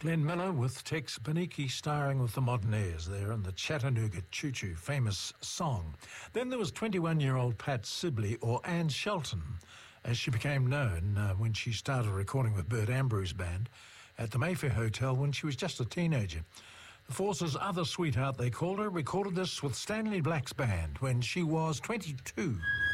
Glenn Miller with Tex Beneke starring with the Modernaires there in the Chattanooga Choo Choo, famous song. Then there was 21-year-old Pat Sibley, or Anne Shelton, as she became known when she started recording with Bert Ambrose Band at the Mayfair Hotel when she was just a teenager. The Force's other sweetheart, they called her, recorded this with Stanley Black's band when she was 22.